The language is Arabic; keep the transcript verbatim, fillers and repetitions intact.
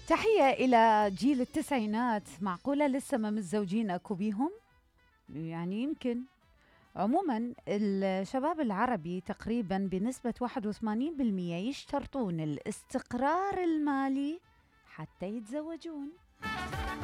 تحية إلى جيل التسعينات. معقولة لسه ما متزوجين أكو بيهم؟ يعني يمكن. عموما الشباب العربي تقريبا بنسبة واحد وثمانين بالمئة يشترطون الاستقرار المالي حتى يتزوجون.